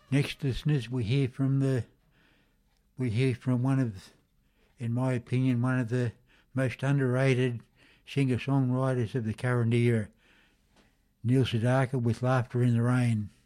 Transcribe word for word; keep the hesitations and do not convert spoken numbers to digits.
Next, listeners, we hear from the we hear from one of, in my opinion, one of the most underrated singer-songwriters of the current era, Neil Sedaka with Laughter in the Rain.